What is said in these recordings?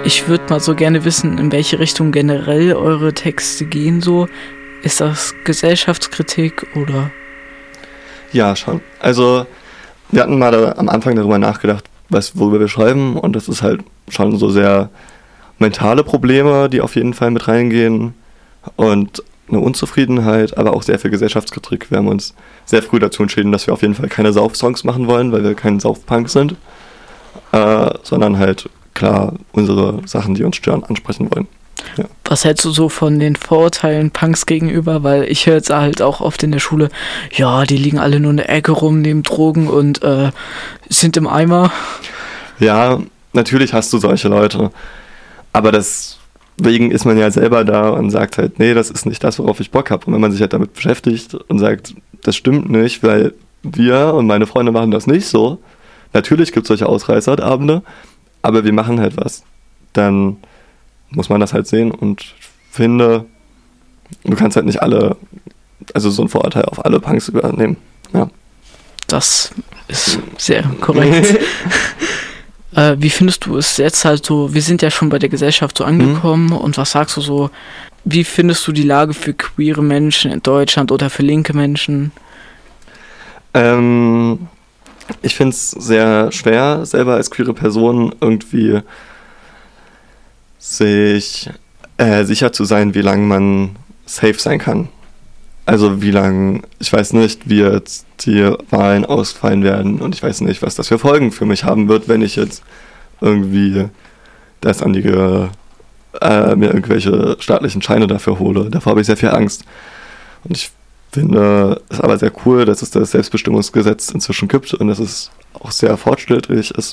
Ich würde mal so gerne wissen, in welche Richtung generell eure Texte gehen so. Ist das Gesellschaftskritik oder? Ja, schon. Also wir hatten mal am Anfang darüber nachgedacht, worüber wir schreiben, und das ist halt schon so sehr mentale Probleme, die auf jeden Fall mit reingehen und eine Unzufriedenheit, aber auch sehr viel Gesellschaftskritik. Wir haben uns sehr früh dazu entschieden, dass wir auf jeden Fall keine Sauf-Songs machen wollen, weil wir kein Sauf-Punk sind, sondern halt klar unsere Sachen, die uns stören, ansprechen wollen. Ja. Was hältst du so von den Vorurteilen Punks gegenüber? Weil ich höre jetzt halt auch oft in der Schule, ja, die liegen alle nur in der Ecke rum, nehmen Drogen und sind im Eimer. Ja, natürlich hast du solche Leute, aber deswegen ist man ja selber da und sagt halt, nee, das ist nicht das, worauf ich Bock habe. Und wenn man sich halt damit beschäftigt und sagt, das stimmt nicht, weil wir und meine Freunde machen das nicht so, natürlich gibt es solche Ausreißerabende, aber wir machen halt was, dann muss man das halt sehen, und finde, du kannst halt nicht also so ein Vorurteil auf alle Punks übernehmen. Ja. Das ist sehr korrekt. Wie findest du es jetzt halt so, wir sind ja schon bei der Gesellschaft so angekommen, und was sagst du so, wie findest du die Lage für queere Menschen in Deutschland oder für linke Menschen? Ich finde es sehr schwer, selber als queere Person irgendwie sich sicher zu sein, wie lange man safe sein kann. Also wie lange, ich weiß nicht, wie jetzt die Wahlen ausfallen werden, und ich weiß nicht, was das für Folgen für mich haben wird, wenn ich jetzt irgendwie mir irgendwelche staatlichen Scheine dafür hole. Davor habe ich sehr viel Angst. Und ich finde es aber sehr cool, dass es das Selbstbestimmungsgesetz inzwischen gibt und dass es auch sehr fortschrittlich ist.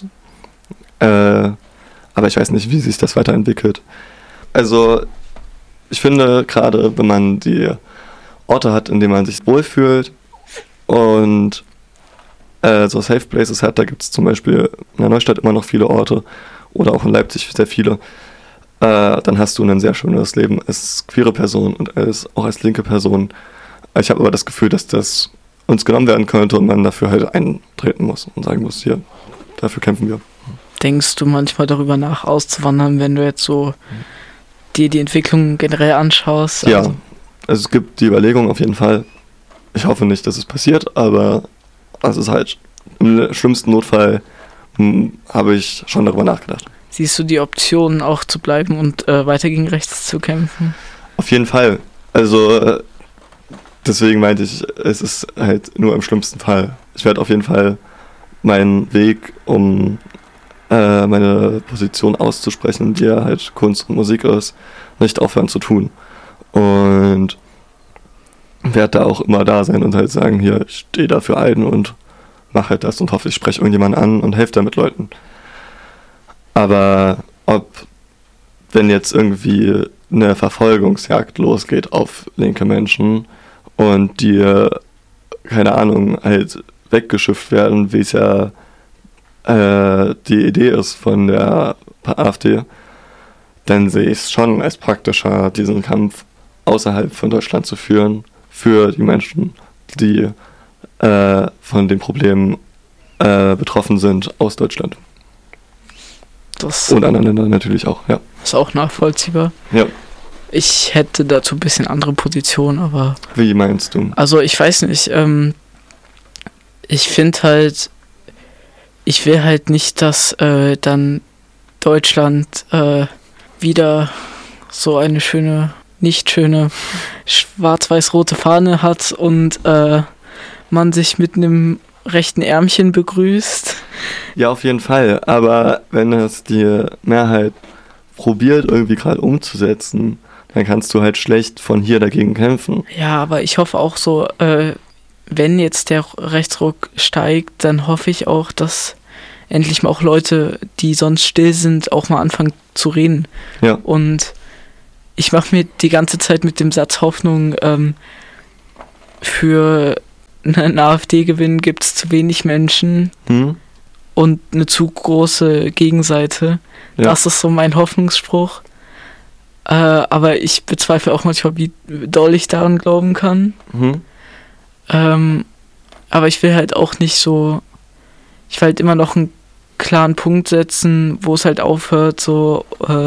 Aber ich weiß nicht, wie sich das weiterentwickelt. Also ich finde, gerade wenn man die Orte hat, in denen man sich wohlfühlt und so Safe Places hat, da gibt es zum Beispiel in der Neustadt immer noch viele Orte oder auch in Leipzig sehr viele, dann hast du ein sehr schönes Leben als queere Person und auch als linke Person. Ich habe aber das Gefühl, dass das uns genommen werden könnte und man dafür halt eintreten muss und sagen muss, hier, dafür kämpfen wir. Denkst du manchmal darüber nach, auszuwandern, wenn du jetzt so dir die Entwicklung generell anschaust? Ja, also es gibt die Überlegung auf jeden Fall. Ich hoffe nicht, dass es passiert, aber es ist halt im schlimmsten Notfall habe ich schon darüber nachgedacht. Siehst du die Option, auch zu bleiben und weiter gegen rechts zu kämpfen? Auf jeden Fall. Also deswegen meinte ich, es ist halt nur im schlimmsten Fall. Ich werde auf jeden Fall meinen Weg, um meine Position auszusprechen, die ja halt Kunst und Musik ist, nicht aufhören zu tun. Und werde da auch immer da sein und halt sagen, hier, ich stehe dafür ein und mache halt das und hoffe, ich spreche irgendjemanden an und helfe damit Leuten. Aber wenn jetzt irgendwie eine Verfolgungsjagd losgeht auf linke Menschen und die, keine Ahnung, halt weggeschifft werden, wie es ja die Idee ist von der AfD, dann sehe ich es schon als praktischer, diesen Kampf außerhalb von Deutschland zu führen, für die Menschen, die von den Problemen betroffen sind aus Deutschland. Und anderen Ländern natürlich auch, ja. Ist auch nachvollziehbar. Ja. Ich hätte dazu ein bisschen andere Position, aber... Wie meinst du? Also ich weiß nicht, ich finde halt, ich will halt nicht, dass dann Deutschland wieder so eine schöne, nicht schöne schwarz-weiß-rote Fahne hat und man sich mit einem rechten Ärmchen begrüßt. Ja, auf jeden Fall. Aber wenn es die Mehrheit probiert, irgendwie gerade umzusetzen, dann kannst du halt schlecht von hier dagegen kämpfen. Ja, aber ich hoffe auch so, wenn jetzt der Rechtsruck steigt, dann hoffe ich auch, dass endlich mal auch Leute, die sonst still sind, auch mal anfangen zu reden. Ja. Und ich mache mir die ganze Zeit mit dem Satz Hoffnung, für einen AfD-Gewinn gibt es zu wenig Menschen und eine zu große Gegenseite. Ja. Das ist so mein Hoffnungsspruch. Aber ich bezweifle auch manchmal, wie doll ich daran glauben kann. Aber ich will halt auch nicht so, ich will halt immer noch ein klaren Punkt setzen, wo es halt aufhört, so,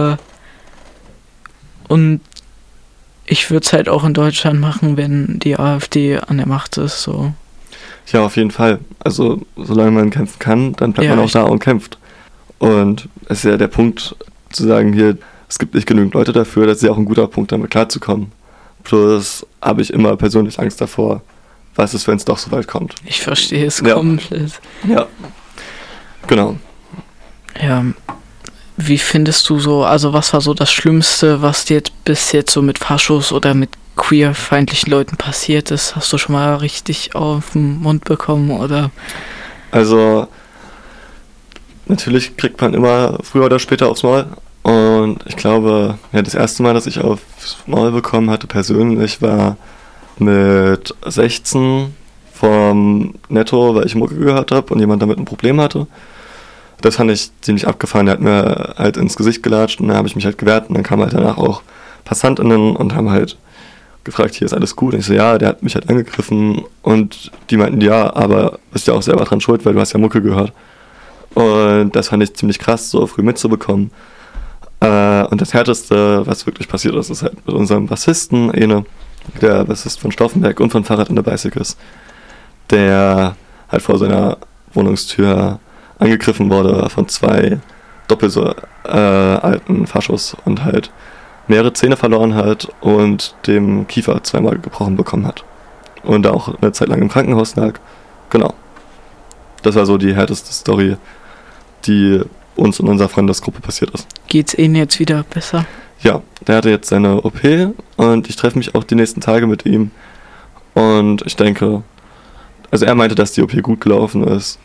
und ich würde es halt auch in Deutschland machen, wenn die AfD an der Macht ist, so. Ja, auf jeden Fall. Also, solange man kämpfen kann, dann bleibt man auch da und kämpft. Und es ist ja der Punkt, zu sagen, hier, es gibt nicht genügend Leute dafür, das ist ja auch ein guter Punkt, damit klarzukommen. Plus habe ich immer persönlich Angst davor, was ist, wenn es doch so weit kommt. Ich verstehe es komplett. Ja, genau. Ja, wie findest du so, also was war so das Schlimmste, was dir bis jetzt so mit Faschos oder mit queerfeindlichen Leuten passiert ist? Hast du schon mal richtig auf den Mund bekommen, oder? Also, natürlich kriegt man immer früher oder später aufs Maul. Und ich glaube, ja, das erste Mal, dass ich aufs Maul bekommen hatte persönlich, war mit 16 vom Netto, weil ich Mucke gehört habe und jemand damit ein Problem hatte. Das fand ich ziemlich abgefahren. Der hat mir halt ins Gesicht gelatscht und dann habe ich mich halt gewehrt und dann kamen halt danach auch PassantInnen und haben halt gefragt, hier ist alles gut. Und ich so, ja, der hat mich halt angegriffen und die meinten, ja, aber bist ja auch selber dran schuld, weil du hast ja Mucke gehört. Und das fand ich ziemlich krass, so früh mitzubekommen. Und das Härteste, was wirklich passiert ist, ist halt mit unserem Bassisten, der Bassist von Stauffenberg und von Fahrrad in the Bicycles, der halt vor seiner Wohnungstür angegriffen wurde von 2 doppelt so alten Faschos und halt mehrere Zähne verloren hat und dem Kiefer 2-mal gebrochen bekommen hat. Und auch eine Zeit lang im Krankenhaus lag. Genau. Das war so die härteste Story, die uns in unserer Freundesgruppe passiert ist. Geht's Ihnen jetzt wieder besser? Ja, der hatte jetzt seine OP und ich treffe mich auch die nächsten Tage mit ihm. Und ich denke, also er meinte, dass die OP gut gelaufen ist.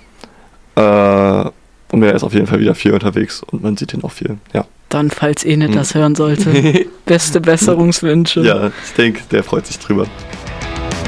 Und er ist auf jeden Fall wieder viel unterwegs und man sieht ihn auch viel, ja. Dann, falls Ene das hören sollte, beste Besserungswünsche. Ja, ich denke, der freut sich drüber.